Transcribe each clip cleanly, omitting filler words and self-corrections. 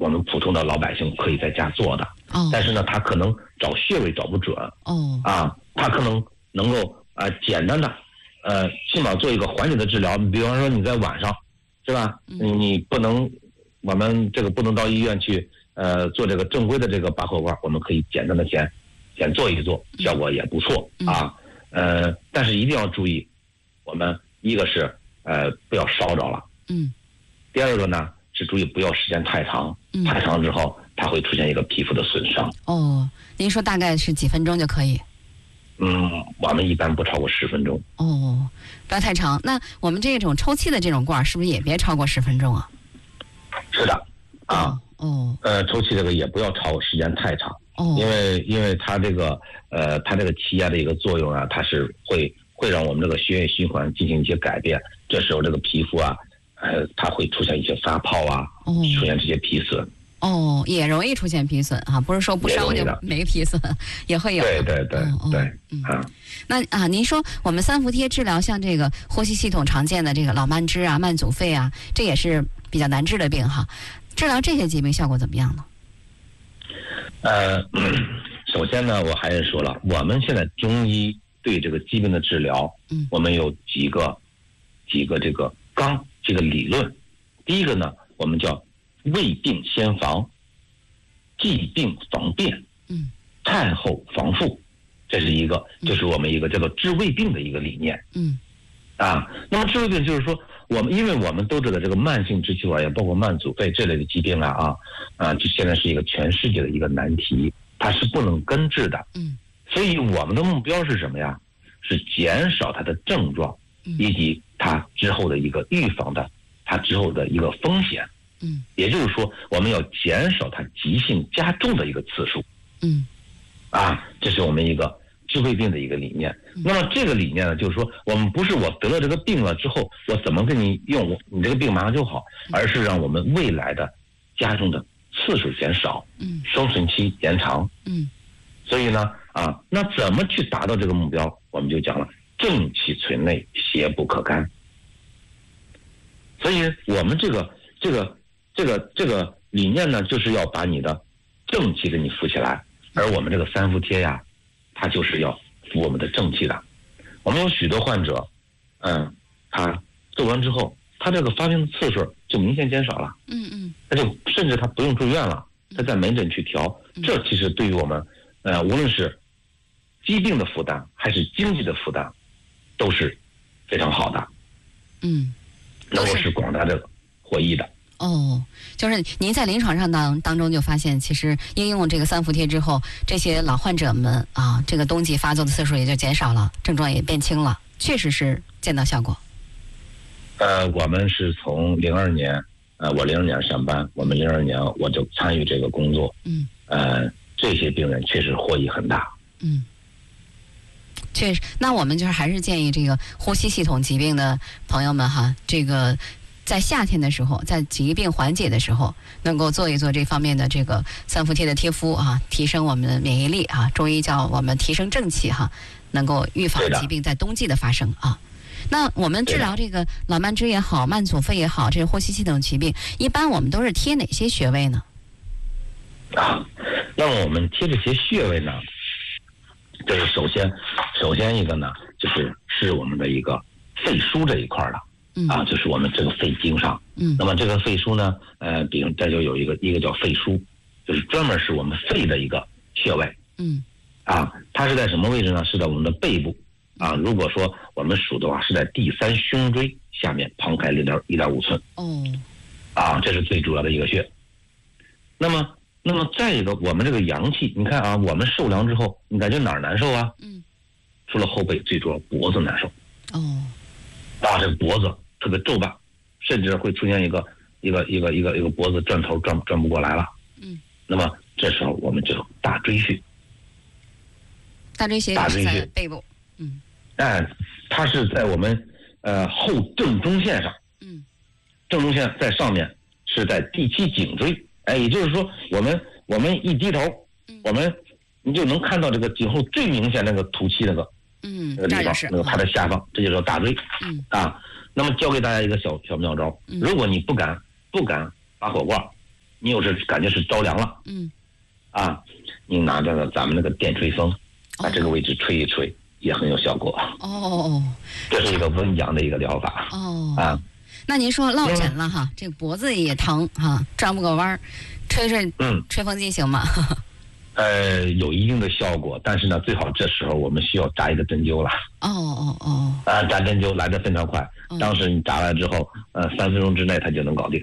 我们普通的老百姓可以在家做的。但是呢，他可能找穴位找不准。他可能能够简单的起码做一个缓解的治疗。比方说你在晚上，是吧？你不能，我们这个不能到医院去做这个正规的这个拔火罐，我们可以简单的先做一做，效果也不错啊。但是一定要注意，我们一个是不要烧着了，第二个呢是注意不要时间太长，太长之后它会出现一个皮肤的损伤。 您说大概是几分钟就可以？ 我们一般不超过10分钟。 不要太长。那我们这种抽气的这种罐是不是也别超过10分钟啊？ 是的，抽气这个也不要超时间太长，因为它这个气压的一个作用啊，它是会让我们这个血液循环进行一些改变，这时候这个皮肤啊，它会出现一些发泡啊，出现这些皮损。 也容易出现皮损啊，不是说不烧就没皮损，也会有。 对。 那您说我们三伏贴治疗像这个呼吸系统常见的这个老慢支啊、慢阻肺啊，这也是比较难治的病哈。治疗这些疾病效果怎么样呢？ 首先呢，我还是说了，我们现在中医对这个疾病的治疗，我们有几个这个这个理论。第一个呢，我们叫未病先防，既病防变，太后防复，这是一个，就是我们一个叫做治未病的一个理念。那么治未病就是说，因为我们都知道这个慢性支气管炎，包括慢阻肺这类的疾病就现在是一个全世界的一个难题，它是不能根治的。所以我们的目标是什么呀？是减少它的症状，以及它之后的一个预防的，它之后的一个风险。也就是说，我们要减少它急性加重的一个次数。这是我们一个治未病的一个理念。那么这个理念呢，就是说，我们不是我得了这个病了之后，我怎么跟你用，你这个病马上就好，而是让我们未来的加重的次数减少，生存期延长。所以呢，那怎么去达到这个目标？我们就讲了，正气存内，邪不可干。所以我们这个理念呢，就是要把你的正气给你扶起来，而我们这个三伏贴呀，它就是要扶我们的正气的。我们有许多患者，他做完之后，他这个发病的次数就明显减少了。他就甚至他不用住院了，他在门诊去调。这其实对于我们，无论是疾病的负担还是经济的负担，都是非常好的。能够使广大的获益的。 就是您在临床上当中就发现，其实应用这个三伏贴之后，这些老患者们这个冬季发作的次数也就减少了，症状也变轻了，确实是见到效果。 我们是从02年，我02年上班，我们02年我就参与这个工作。这些病人确实获益很大。 确实，那我们就是还是建议这个呼吸系统疾病的朋友们这个在夏天的时候，在疾病缓解的时候，能够做一做这方面的这个三伏贴的贴敷提升我们的免疫力中医叫我们提升正气能够预防疾病在冬季的发生那我们治疗这个老慢支也好，慢阻肺也好，这是呼吸系统疾病，一般我们都是贴哪些穴位呢？ 那么我们贴这些穴位呢，就是首先一个呢，就是我们的一个肺腧这一块的。就是我们这个肺经上。那么这个肺腧呢，比如这就有一个叫肺腧，就是专门是我们肺的一个穴位。它是在什么位置呢？是在我们的背部。如果说我们数的话，是在第3胸椎下面旁开1.5寸。这是最主要的一个穴。那么再一个，我们这个阳气，你看我们受凉之后，你感觉哪儿难受啊？除了后背，最主要脖子难受。这个脖子特别皱巴，甚至会出现一个脖子转头转不过来了。那么这时候我们就大椎穴。 大椎穴在背部。 它是在我们后正中线上。正中线在上面，是在第7颈椎。也就是说，我们一低头，你就能看到这个颈后最明显那个凸起那个地方，那个它的下方，这就叫大椎。那么教给大家一个小妙招，如果你不敢拔火罐， 你有时感觉是着凉了，你拿这个咱们那个电吹风，把这个位置吹一吹，也很有效果。这是一个温阳的一个疗法。 那您说落枕了哈，这个脖子也疼哈，转不过弯儿，吹吹风机行吗？ 有一定的效果，但是呢，最好这时候我们需要扎一个针灸了。扎针灸来得非常快，当时你扎完之后，3分钟之内它就能搞定。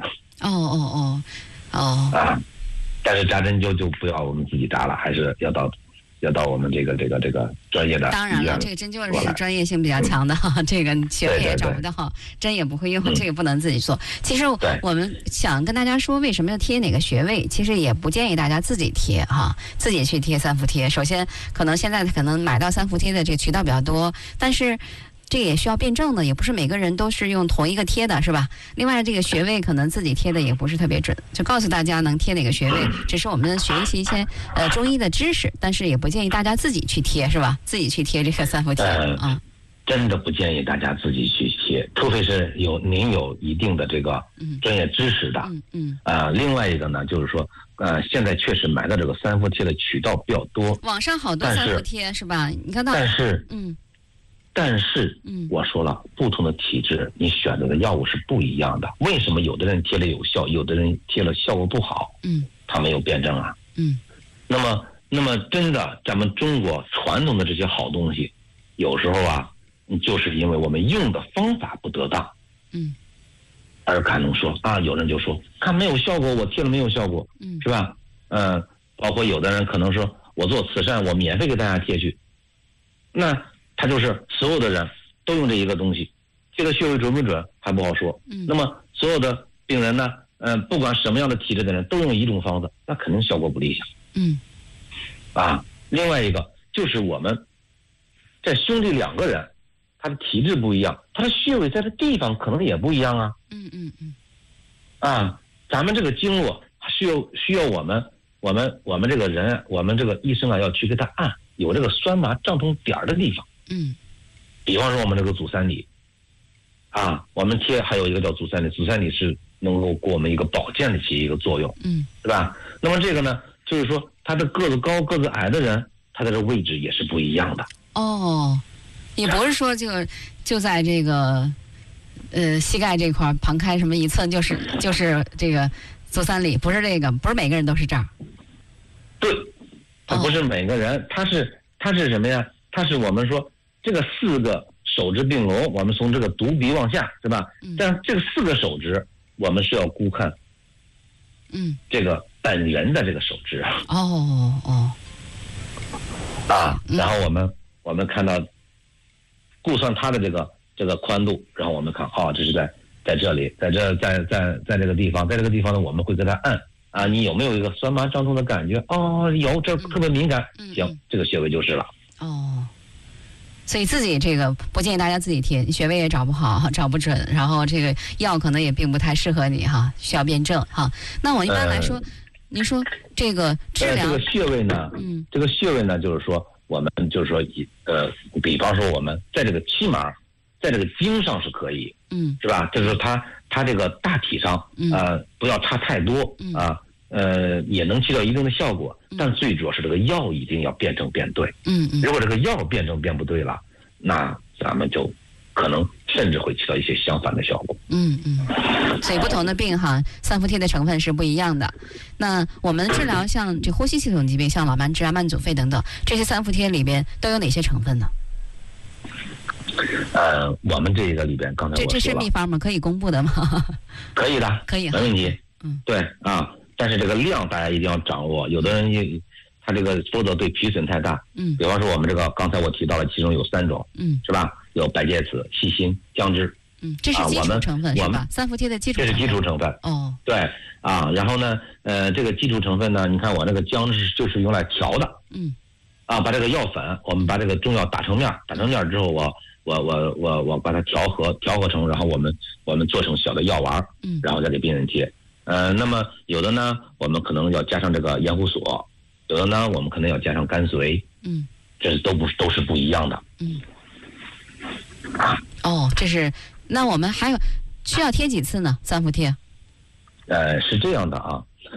但是扎针灸就不要我们自己扎了，还是要到我们这个专业的。 当然了，这个针灸是专业性比较强的哈，这个穴位也找不到，针也不会用，这个不能自己做。其实我们想跟大家说，为什么要贴哪个穴位，其实也不建议大家自己贴哈，自己去贴三伏贴。首先，现在买到三伏贴的这个渠道比较多，但是这也需要辩证的，也不是每个人都是用同一个贴的，是吧？另外，这个穴位可能自己贴的也不是特别准，就告诉大家能贴哪个穴位，只是我们学习一些中医的知识，但是也不建议大家自己去贴，是吧？自己去贴这个三伏贴真的不建议大家自己去贴，除非是您有一定的这个专业知识的。另外一个呢，就是说现在确实买到这个三伏贴的渠道比较多， 网上好多三伏贴是吧？你看到？ 但是我说了，不同的体质，你选择的药物是不一样的。为什么有的人贴了有效，有的人贴了效果不好？他没有辩证啊。那么真的，咱们中国传统的这些好东西，有时候就是因为我们用的方法不得当，而可能说有人就说看没有效果，我贴了没有效果，是吧？包括有的人可能说我做慈善，我免费给大家贴去，那他就是所有的人都用这一个东西，贴的穴位准不准还不好说。那么所有的病人呢，不管什么样的体质的人都用一种方子，那肯定效果不理想。另外一个就是我们在兄弟2个人，他的体质不一样，他的穴位在的地方可能也不一样啊。咱们这个经络需要我们这个人，我们这个医生要去给他按有这个酸麻胀痛点的地方。比方说我们这个足三里，我们贴还有一个叫足三里，足三里是能够给我们一个保健的起一个作用，对吧？那么这个呢，就是说他的个子高个子矮的人，他的这个位置也是不一样的。 也不是说就在这个膝盖这块旁开什么一寸就是这个足三里，不是这个，不是每个人都是这儿。 对，他不是每个人，他是什么呀？他是我们说这个4个手指并拢，我们从这个犊鼻往下，是吧？但这个4个手指，我们是要顾看，这个本人的这个手指。然后我们看到，估算他的这个宽度，然后我们看，这是在这里，在这个地方，在这个地方呢，我们会给他按你有没有一个酸麻胀痛的感觉？有，这特别敏感，行，这个穴位就是了。 所以自己这个不建议大家自己贴，穴位也找不好，找不准，然后这个药可能也并不太适合你哈，需要辩证哈。那我一般来说，您说这个治疗这个穴位呢，这个穴位呢，就是说我们就是说比方说我们在这个起码在这个经上是可以，是吧？就是说它这个大体上不要差太多也能起到一定的效果，但最主要是这个药一定要辩证辩对。如果这个药辩证辩不对了，那咱们就可能甚至会起到一些相反的效果。 所以不同的病哈，三伏贴的成分是不一样的。那我们治疗像这呼吸系统疾病，像老慢支慢阻肺等等，这些三伏贴里边都有哪些成分呢？ 我们这个里边刚才我说了， 这是秘方吗？可以公布的吗？ 可以的， 可以， 没问题。对但是这个量大家一定要掌握，有的人他这个否则对脾损太大。比方说我们这个刚才我提到了，其中有3种，是吧？有白芥子、细辛、姜汁。 这是基础成分是吧？三伏贴的基础成分。 这是基础成分。对然后呢，这个基础成分呢，你看我那个姜汁就是用来调的。把这个药粉，我们把这个中药打成面之后，我把它调和成，然后我们做成小的药丸，然后再给病人贴。那么有的呢，我们可能要加上这个盐胡索，有的呢，我们可能要加上甘遂，这都是不一样的。 这是，那我们还有需要贴几次呢？三伏贴？ 是这样的